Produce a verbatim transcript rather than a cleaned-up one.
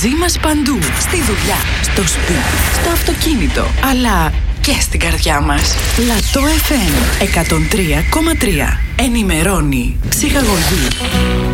μαζί μας παντού. Στη δουλειά, στο σπίτι, στο αυτοκίνητο, αλλά και στην καρδιά μας. Λατό εφ εμ εκατόν τρία κόμμα τρία. Ενημερώνει, ψυχαγωγεί.